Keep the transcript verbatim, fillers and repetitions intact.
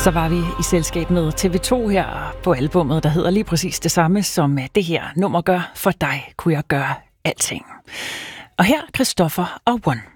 Så var vi i selskab med T V to her på albummet, der hedder lige præcis det samme, som det her nummer gør. For dig kunne jeg gøre alting. Og her Christoffer og One.